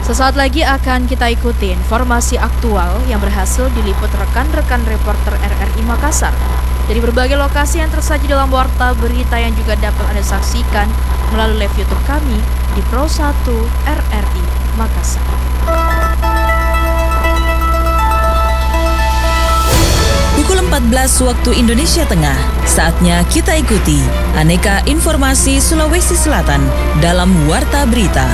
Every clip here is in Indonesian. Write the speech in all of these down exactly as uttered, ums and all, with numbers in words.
Sesaat lagi akan kita ikuti informasi aktual yang berhasil diliput rekan-rekan reporter R R I Makassar. Dari berbagai lokasi yang tersaji dalam warta berita yang juga dapat Anda saksikan melalui live YouTube kami di Pro satu R R I Makassar. Pukul empat belas waktu Indonesia Tengah, saatnya kita ikuti aneka informasi Sulawesi Selatan dalam Warta Berita.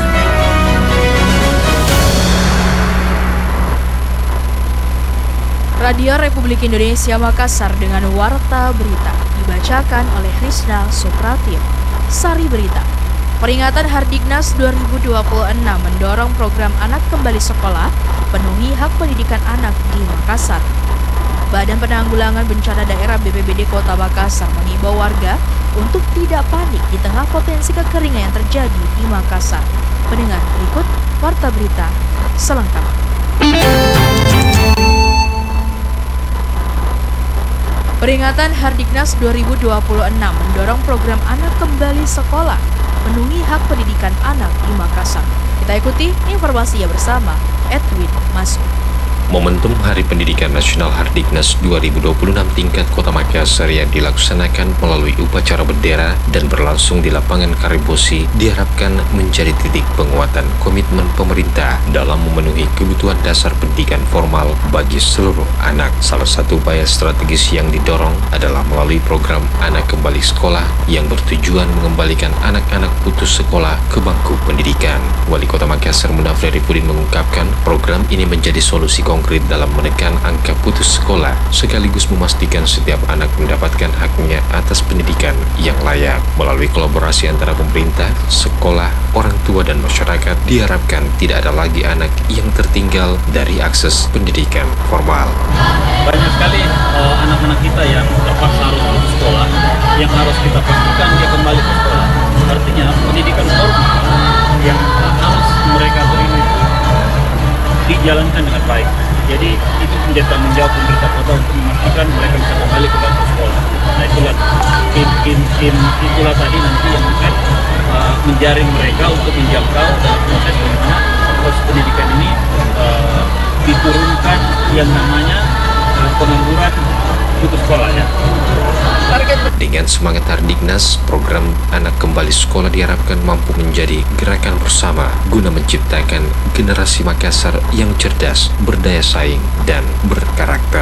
Radio Republik Indonesia Makassar dengan Warta Berita dibacakan oleh Rizna Supratio. Sari Berita. Peringatan Hardiknas dua ribu dua puluh enam mendorong program anak kembali sekolah, penuhi hak pendidikan anak di Makassar. Badan Penanggulangan Bencana Daerah B P B D Kota Makassar mengimbau warga untuk tidak panik di tengah potensi kekeringan yang terjadi di Makassar. Pendengar, berikut Warta Berita selengkapnya. Peringatan Hardiknas dua ribu dua puluh enam mendorong program anak kembali sekolah, penuhi hak pendidikan anak di Makassar. Kita ikuti informasinya bersama Edwin Masuk. Momentum Hari Pendidikan Nasional Hardiknas dua ribu dua puluh enam tingkat Kota Makassar yang dilaksanakan melalui upacara bendera dan berlangsung di lapangan Karibosi diharapkan menjadi titik penguatan komitmen pemerintah dalam memenuhi kebutuhan dasar pendidikan formal bagi seluruh anak. Salah satu upaya strategis yang didorong adalah melalui program Anak Kembali Sekolah yang bertujuan mengembalikan anak-anak putus sekolah ke bangku pendidikan. Wali Kota Makassar Munafri Arifudin mengungkapkan program ini menjadi solusi konkret konkret dalam menekan angka putus sekolah sekaligus memastikan setiap anak mendapatkan haknya atas pendidikan yang layak. Melalui kolaborasi antara pemerintah, sekolah, orang tua dan masyarakat diharapkan tidak ada lagi anak yang tertinggal dari akses pendidikan formal. Banyak sekali uh, anak-anak kita yang terpaksa harus putus sekolah, yang harus kita pastikan dia kembali ke sekolah. Artinya pendidikan formal yang harus mereka terima itu dijalankan dengan baik. Jadi itu menjadi tanggung jawab pemerintah kota untuk memastikan mereka bisa kembali ke bangku sekolah. Nah itulah tim, tim, tim itulah tadi nanti yang akan uh, menjaring mereka untuk menjangkau dalam proses bagaimana proses pendidikan ini uh, diturunkan yang namanya uh, pengangguran putus sekolah ya. Dengan semangat Hardiknas, program Anak Kembali Sekolah diharapkan mampu menjadi gerakan bersama guna menciptakan generasi Makassar yang cerdas, berdaya saing, dan berkarakter.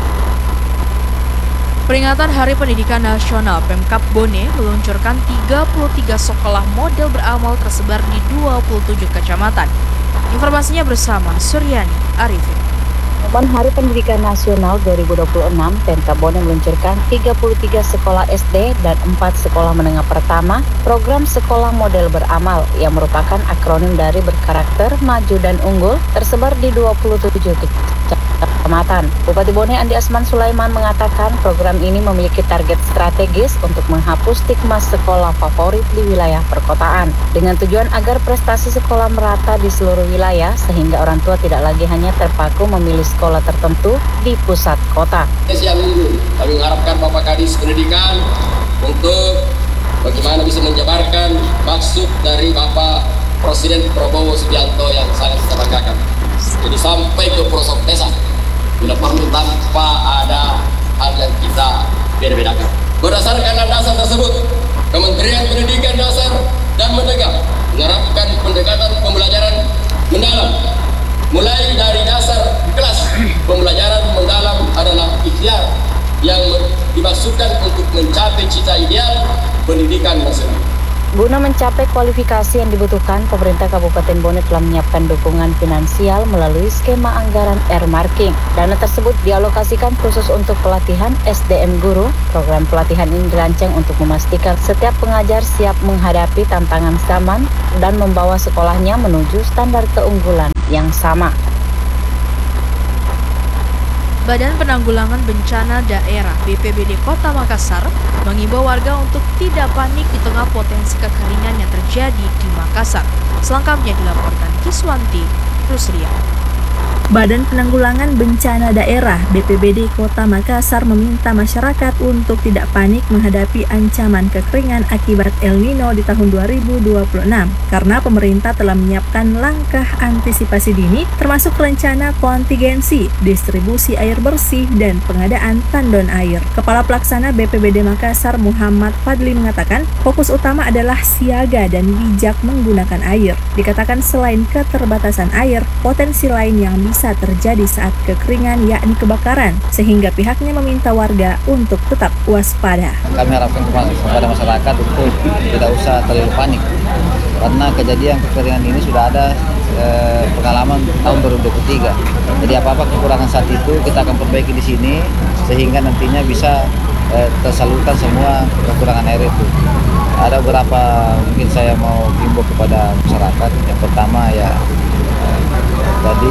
Peringatan Hari Pendidikan Nasional, Pemkab Bone meluncurkan tiga puluh tiga sekolah model beramal tersebar di dua puluh tujuh kecamatan. Informasinya bersama Suryani Arifin. Momen Hari Pendidikan Nasional dua ribu dua puluh enam, Pemkab Bone meluncurkan tiga puluh tiga sekolah S D dan empat sekolah menengah pertama program Sekolah Model Beramal yang merupakan akronim dari berkarakter, maju, dan unggul tersebar di dua puluh tujuh kecamatan. Bupati Bone Andi Asman Sulaiman mengatakan program ini memiliki target strategis untuk menghapus stigma sekolah favorit di wilayah perkotaan dengan tujuan agar prestasi sekolah merata di seluruh wilayah sehingga orang tua tidak lagi hanya terpaku memilih sekolah tertentu di pusat kota. Siang minggu kami mengharapkan Bapak Kadis Pendidikan untuk bagaimana bisa menjabarkan maksud dari Bapak Presiden Prabowo Subianto yang sangat kita banggakan. Jadi sampai ke pelosok desa, bila perlu tanpa ada hal yang kita beda-bedakan. Berdasarkan landasan tersebut, Kementerian Pendidikan Dasar dan Menengah menerapkan pendekatan pembelajaran mendalam. Mulai dari dasar kelas, pembelajaran mendalam adalah ikhtiar yang dimaksudkan untuk mencapai cita ideal pendidikan nasional. Guna mencapai kualifikasi yang dibutuhkan, pemerintah Kabupaten Bone telah menyiapkan dukungan finansial melalui skema anggaran earmarking. Dana tersebut dialokasikan khusus untuk pelatihan S D M guru. Program pelatihan ini dirancang untuk memastikan setiap pengajar siap menghadapi tantangan zaman dan membawa sekolahnya menuju standar keunggulan yang sama. Badan Penanggulangan Bencana Daerah B P B D Kota Makassar mengimbau warga untuk tidak panik di tengah potensi kekeringan yang terjadi di Makassar. Selengkapnya dilaporkan Kiswanti Rusria. Badan Penanggulangan Bencana Daerah B P B D Kota Makassar meminta masyarakat untuk tidak panik menghadapi ancaman kekeringan akibat El Nino di tahun dua ribu dua puluh enam karena pemerintah telah menyiapkan langkah antisipasi dini termasuk rencana kontingensi, distribusi air bersih, dan pengadaan tandon air. Kepala Pelaksana B P B D Makassar Muhammad Fadli mengatakan fokus utama adalah siaga dan bijak menggunakan air. Dikatakan selain keterbatasan air, potensi lain yang bisa terjadi saat kekeringan yakni kebakaran, sehingga pihaknya meminta warga untuk tetap waspada. Kami harapkan kepada masyarakat untuk tidak usah terlalu panik, karena kejadian kekeringan ini sudah ada eh, pengalaman tahun dua ribu dua puluh tiga. Jadi apa-apa kekurangan saat itu kita akan perbaiki di sini, sehingga nantinya bisa eh, tersalurkan semua kekurangan air itu. Ada beberapa mungkin saya mau himbau kepada masyarakat. Yang pertama ya, eh, tadi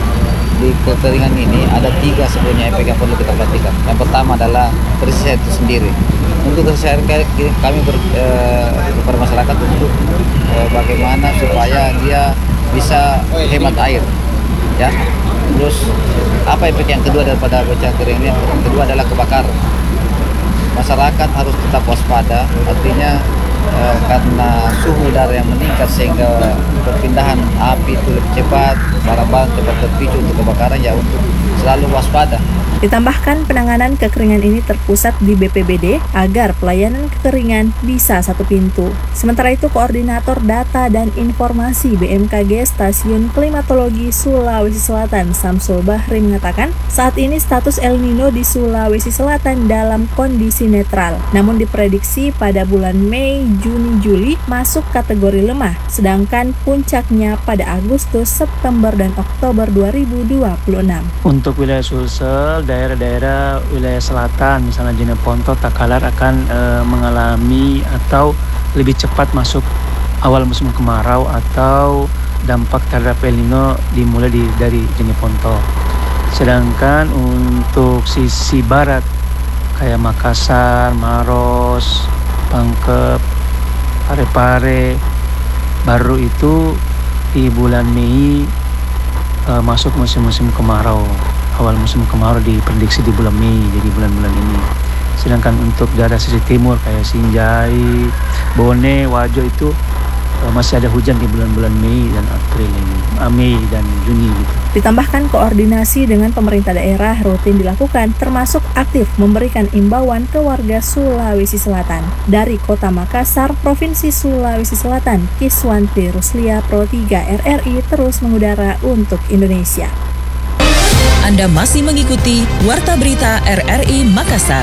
di kekeringan ini ada tiga sebenarnya efek yang perlu kita perhatikan. Yang pertama adalah krisis air itu sendiri. Untuk krisis air kami ber, eh, kepada masyarakat untuk eh, bagaimana supaya dia bisa hemat air, ya. Terus apa efek yang kedua daripada bencana kering ini? Yang kedua adalah kebakaran. Masyarakat harus tetap waspada, artinya eh, karena suhu udara yang meningkat sehingga perpindahan api itu lebih cepat, barang-barang cepat terpicu untuk kebakaran, ya untuk selalu waspada. Ditambahkan penanganan kekeringan ini terpusat di B P B D agar pelayanan kekeringan bisa satu pintu. Sementara itu, Koordinator Data dan Informasi B M K G Stasiun Klimatologi Sulawesi Selatan Samsul Bahri mengatakan saat ini status El Nino di Sulawesi Selatan dalam kondisi netral. Namun diprediksi pada bulan Mei, Juni, Juli masuk kategori lemah, sedangkan puncaknya pada Agustus, September, dan Oktober dua ribu dua puluh enam. Untuk wilayah Sulsel, daerah-daerah wilayah selatan, misalnya Jeneponto, Takalar akan e, mengalami atau lebih cepat masuk awal musim kemarau atau dampak terhadap El Nino dimulai di, dari Jeneponto. Sedangkan untuk sisi barat kayak Makassar, Maros, Pangkep, Parepare, baru itu di bulan Mei e, masuk musim-musim kemarau. Awal musim kemarau diprediksi di bulan Mei, jadi bulan-bulan ini. Sedangkan untuk daerah sisi timur kayak Sinjai, Bone, Wajo itu uh, masih ada hujan di bulan-bulan Mei dan April ini, uh, Mei dan Juni gitu. Ditambahkan koordinasi dengan pemerintah daerah rutin dilakukan, termasuk aktif memberikan imbauan ke warga Sulawesi Selatan. Dari Kota Makassar, Provinsi Sulawesi Selatan, Kiswanti Ruslia Pro tiga R R I terus mengudara untuk Indonesia. Anda masih mengikuti Warta Berita R R I Makassar.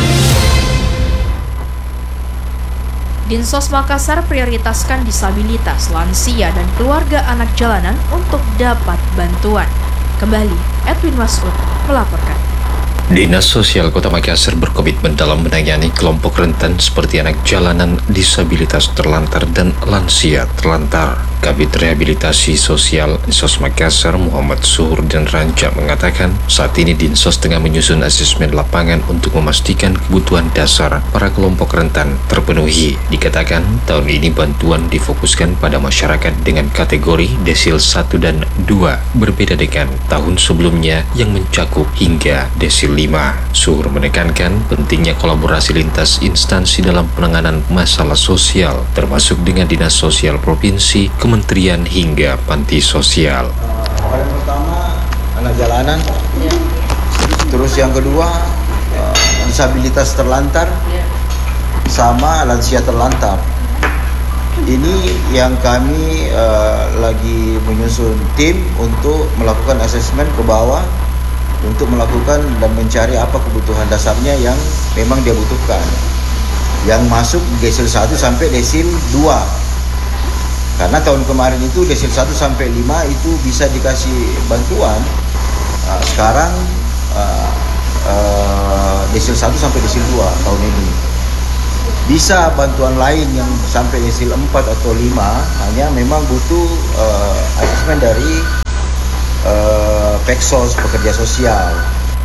Dinsos Makassar prioritaskan disabilitas, lansia, dan keluarga anak jalanan untuk dapat bantuan. Kembali, Edwin Masud melaporkan. Dinas Sosial Kota Makassar berkomitmen dalam menangani kelompok rentan seperti anak jalanan, disabilitas terlantar, dan lansia terlantar. Kabid Rehabilitasi Sosial Dinsos Makassar Muhammad Suhur dan Ranca mengatakan saat ini Dinsos tengah menyusun asesmen lapangan untuk memastikan kebutuhan dasar para kelompok rentan terpenuhi. Dikatakan tahun ini bantuan difokuskan pada masyarakat dengan kategori desil satu dan dua, berbeda dengan tahun sebelumnya yang mencakup hingga desil lima. Suhur menekankan pentingnya kolaborasi lintas instansi dalam penanganan masalah sosial, termasuk dengan Dinas Sosial Provinsi, Kementerian hingga panti sosial. Yang pertama anak jalanan, ya. Terus yang kedua uh, disabilitas terlantar, ya. Sama lansia terlantar. Ini yang kami uh, lagi menyusun tim untuk melakukan asesmen ke bawah, untuk melakukan dan mencari apa kebutuhan dasarnya yang memang dia butuhkan, yang masuk desil satu sampai desil dua. Karena tahun kemarin itu desil satu sampai lima itu bisa dikasih bantuan. Nah, sekarang uh, uh, desil satu sampai desil dua tahun ini. Bisa bantuan lain yang sampai desil empat atau lima, hanya memang butuh uh, asesmen dari uh, Peksos, pekerja sosial.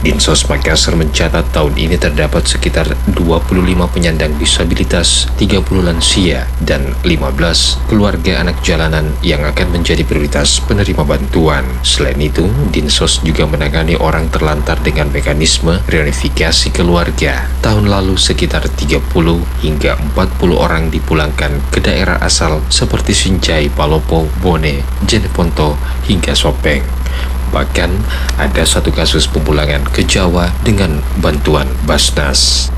Dinsos Makassar mencatat tahun ini terdapat sekitar dua puluh lima penyandang disabilitas, tiga puluh lansia, dan lima belas keluarga anak jalanan yang akan menjadi prioritas penerima bantuan. Selain itu, Dinsos juga menangani orang terlantar dengan mekanisme reunifikasi keluarga. Tahun lalu sekitar tiga puluh hingga empat puluh orang dipulangkan ke daerah asal seperti Sinjai, Palopo, Bone, Jeneponto, hingga Sopeng. Bahkan ada satu kasus pemulangan ke Jawa dengan bantuan Basnas.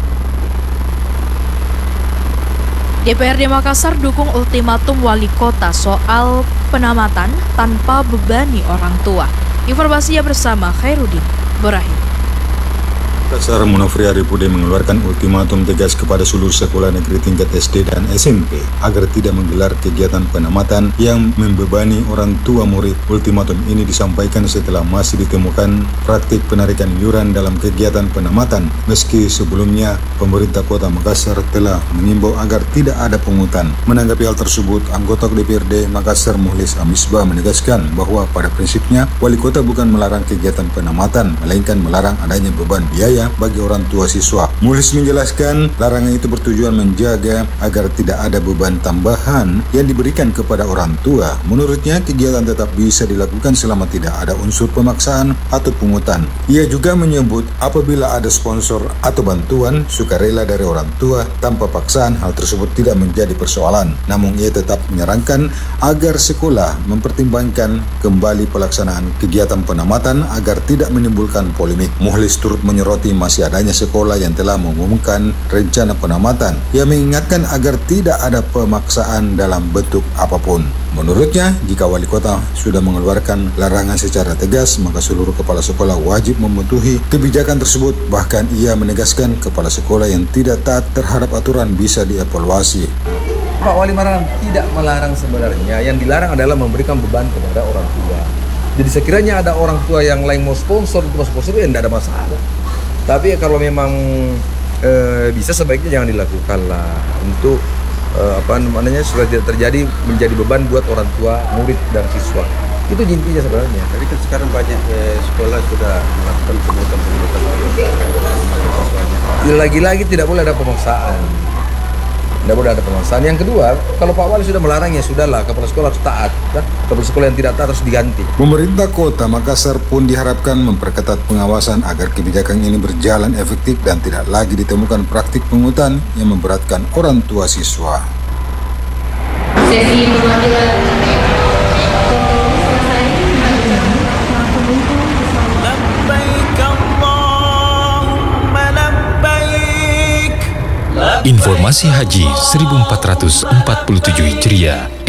D P R D Makassar dukung ultimatum wali kota soal penamatan tanpa bebani orang tua. Informasinya bersama Khairuddin Borahim. Makassar Munafri Aripude mengeluarkan ultimatum tegas kepada seluruh sekolah negeri tingkat S D dan S M P agar tidak menggelar kegiatan penamatan yang membebani orang tua murid. Ultimatum ini disampaikan setelah masih ditemukan praktik penarikan iuran dalam kegiatan penamatan, meski sebelumnya pemerintah Kota Makassar telah mengimbau agar tidak ada pungutan. Menanggapi hal tersebut, anggota D P R D Makassar Muhlis Amisbah menegaskan bahwa pada prinsipnya wali kota bukan melarang kegiatan penamatan, melainkan melarang adanya beban biaya bagi orang tua siswa. Muhlis menjelaskan larangan itu bertujuan menjaga agar tidak ada beban tambahan yang diberikan kepada orang tua. Menurutnya, kegiatan tetap bisa dilakukan selama tidak ada unsur pemaksaan atau pungutan. Ia juga menyebut apabila ada sponsor atau bantuan sukarela dari orang tua tanpa paksaan, hal tersebut tidak menjadi persoalan. Namun ia tetap menyarankan agar sekolah mempertimbangkan kembali pelaksanaan kegiatan penamatan agar tidak menimbulkan polemik. Muhlis turut menyoroti masih adanya sekolah yang telah mengumumkan rencana penamatan. Ia mengingatkan agar tidak ada pemaksaan dalam bentuk apapun. Menurutnya, jika wali kota sudah mengeluarkan larangan secara tegas, maka seluruh kepala sekolah wajib mematuhi kebijakan tersebut. Bahkan ia menegaskan kepala sekolah yang tidak taat terhadap aturan bisa dievaluasi. Pak Wali Marangan tidak melarang sebenarnya, yang dilarang adalah memberikan beban kepada orang tua. Jadi sekiranya ada orang tua yang lain mau sponsor, mau sponsor ya tidak ada masalah. Tapi kalau memang e, bisa sebaiknya jangan dilakukan lah untuk e, apa namanya supaya tidak terjadi menjadi beban buat orang tua, murid dan siswa. Itu intinya sebenarnya. Tapi kan sekarang banyak eh, sekolah sudah melakukan pengutan-pengutan. Lagi-lagi tidak boleh ada pemaksaan. Tidak boleh ada pemaksaan. Yang kedua, kalau Pak Wali sudah melarang ya sudahlah, kepala sekolah harus taat. Kan? Kepala sekolah yang tidak taat harus diganti. Pemerintah Kota Makassar pun diharapkan memperketat pengawasan agar kebijakan ini berjalan efektif dan tidak lagi ditemukan praktik pungutan yang memberatkan orang tua siswa. Sesi perwakilan Informasi Haji seribu empat ratus empat puluh tujuh Hijriah